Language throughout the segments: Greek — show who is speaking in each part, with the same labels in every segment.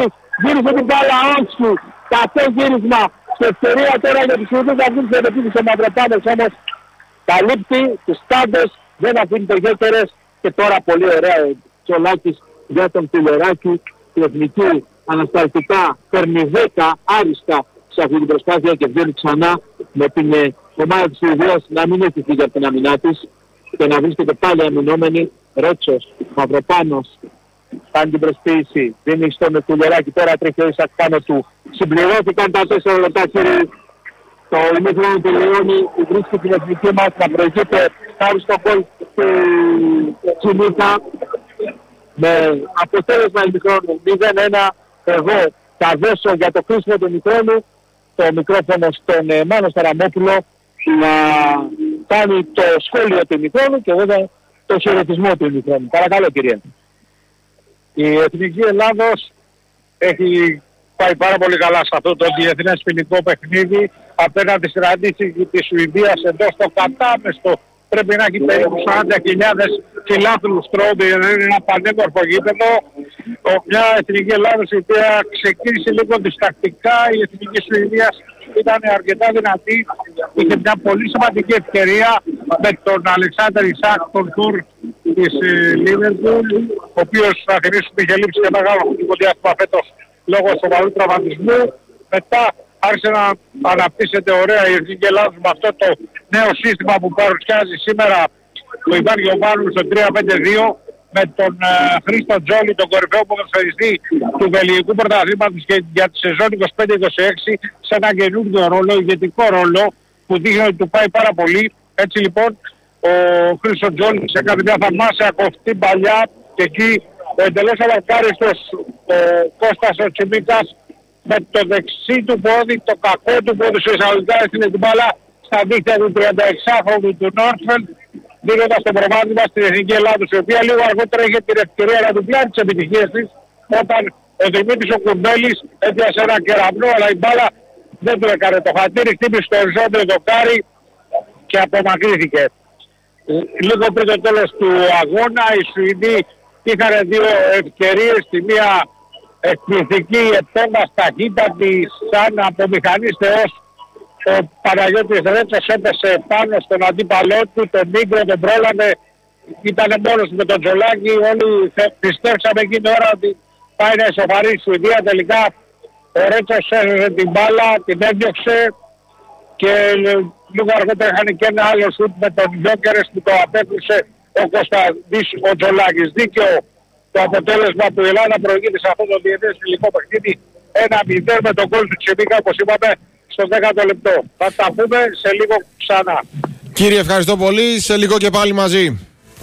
Speaker 1: Σουηδάκη. Γύρισε την μπάλα όχι. Κακό γύρισμα. Σε ευκαιρία τώρα για τους Σουηδούς να βγουν σε επίθεση ο Μαυροπάνος, όμως καλύπτει τους στάντες, δεν αφήνει το γέτερες και τώρα πολύ ωραία ο Τσολάκης για τον Τουλεράκη. Η εθνική ανασταλτικά παίρνει 10 άριστα σε αυτή την προσπάθεια και βγαίνει ξανά με την ομάδα της Σουηδίας να μην έχει φύγει από την αμυνά της και να βρίσκεται πάλι αμυνόμενη. Ρέτσος, Μαυροπάνος κάνει την προσποίηση, δίνει στον Τουλεράκη, τώρα τρέχει ο Ισακ πάνω του. Συμπληρώθηκαν τα 4 λεπτά, κύριε. Το ημίχρονο τελειώνει, βρίσκει την εθνική μας να προηγείται χάρη στο γκολ του Τσιμίκα με αποτέλεσμα ημίχρονου 0-1. Εγώ θα δώσω για το κρίσιμο του ημίχρονου το μικρόφωνο στον Μάνο Σταραμόπουλο να κάνει το σχόλιο του ημίχρονου και βέβαια το χαιρετισμό του ημίχρονου. Παρακαλώ, κύριε.
Speaker 2: Η Εθνική Ελλάδος έχει πάει πάρα πολύ καλά σε αυτό το διεθνές ποινικό παιχνίδι απέναντι στην αντίστοιχη της Σουηδίας εντός στο κατάμεστο. Πρέπει να έχει περίπου 40.000 φιλάθλους τρόμπι, είναι ένα πανέμορφο γήπεδο. Μια Εθνική Ελλάδος η οποία ξεκίνησε λίγο διστακτικά, η Εθνική Σουηδίας ήταν αρκετά δυνατή, είχε μια πολύ σημαντική ευκαιρία με τον Αλεξάνδερ Ισακ, τον Τουρ της Λίβερπουλ, ο οποίος θα θυμίσουμε είχε λείψει και μεγάλο χρονικό διάστημα φέτος λόγω σοβαρού τραυματισμού. Μετά άρχισε να αναπτύσσεται ωραία η Εθνική Ελλάδος με αυτό το νέο σύστημα που παρουσιάζει σήμερα ο Ιβάν Γιωβάνου στο 3-5-2 με τον Χρήστο Τζόλι, τον κορυφαίο ποδοσφαιριστή του βελγικού πρωταθλήματος και για τη σεζόν 25-26 σε ένα καινούργιο ρόλο, ηγετικό ρόλο που δείχνει ότι του πάει πάρα πολύ. Έτσι λοιπόν ο Χρήστο Τζόλι έκανε μια θαυμάσια κοφτή παλιά και εκεί ο εντελώς αλακάριστος Κώστας ο Τσιμίκας με το δεξί του πόδι, το κακό του πόδι στο εισαγωγικά έστειλε την μπάλα στα δίχτυα του 36χρονου του Νόρτφελντ, δίνοντας το προβάδισμα στην Εθνική Ελλάδος, η οποία λίγο αργότερα είχε την ευκαιρία να του πιάνει τις επιτυχίες της όταν ο Δημήτρης ο Κουμπέλης έπιασε ένα κεραυνό, αλλά η μπάλα δεν του έκανε το χατήρι, χτύπησε στο οριζόντιο δοκάρι και απομακρύθηκε. Λίγο πριν το τέλος του αγώνα οι Σουηδοί είχαν δύο ευκαιρίες, τη μία εκπληκτική επέμβαση ταχύτατη σαν από μηχανής θεός. Ο Παναγιώτης Ρέτσος έπεσε πάνω στον αντίπαλό του, τον Μίγκρο τον πρόλαβε, ήταν μόνος με τον Τζολάκη, όλοι πιστέψαμε εκείνη την ώρα ότι πάει να ισοφαρίσει η Σουηδία. Τελικά ο Ρέτσος έζησε την μπάλα, την έδιωξε και λίγο αργότερα είχαν και ένα άλλο σουτ με τον Γιόκερες που το απέκλεισε ο Κωνσταντής ο Τζολάκης. Δίκαιο το αποτέλεσμα που η Ελλάδα προηγείται σε αυτό το διεθνές φιλικό παιχνίδι 1-0 με τον γκολ του Τσιμίκα, όπως είπαμε, στο 10ο λεπτό. Θα τα πούμε σε λίγο ξανά.
Speaker 3: Κύριε, ευχαριστώ πολύ. Σε λίγο και πάλι μαζί.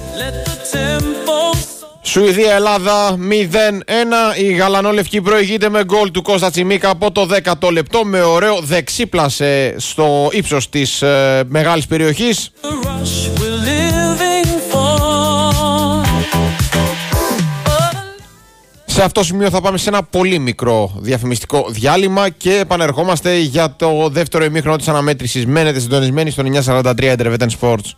Speaker 3: Σουηδία-Ελλάδα 0-1. Η γαλανόλευκη προηγείται με γκολ του Κώστα Τσιμίκα από το 10ο λεπτό με ωραίο δεξίπλασε στο ύψος της μεγάλης περιοχής. Σε αυτό το σημείο θα πάμε σε ένα πολύ μικρό διαφημιστικό διάλειμμα και επανερχόμαστε για το δεύτερο ημίχρονο της αναμέτρησης. Μένετε συντονισμένοι στο 943 Intervetan Sports.